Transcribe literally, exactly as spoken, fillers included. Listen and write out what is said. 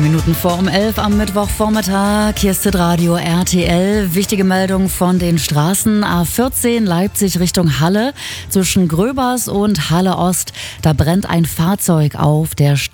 Minuten vor um elf am Mittwochvormittag. Hier ist Radio R T L. Wichtige Meldung von den Straßen. A vierzehn Leipzig Richtung Halle. Zwischen Gröbers und Halle Ost. Da brennt ein Fahrzeug auf der